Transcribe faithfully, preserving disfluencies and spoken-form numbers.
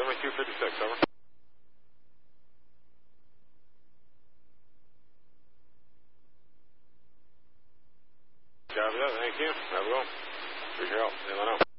seventy-two fifty-six, over. Copy that, thank you. Have a go. Appreciate your help. Let me know.